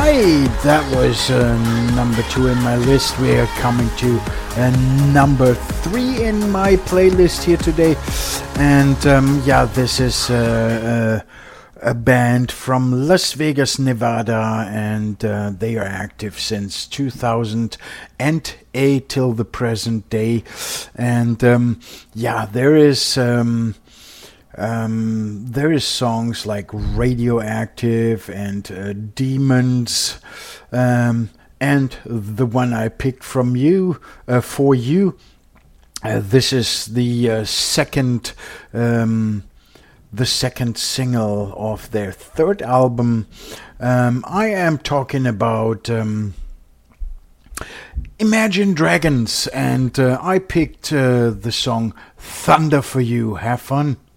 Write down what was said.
right, that was number 2 in my list. We are coming to number 3 in my playlist here today. And this is a band from Las Vegas, Nevada, and they are active since 2008 till the present day. And there is songs like Radioactive and Demons, and the one I picked from you for you. This is the second single of their third album. I am talking about Imagine Dragons, and I picked the song Thunder for You. Have fun.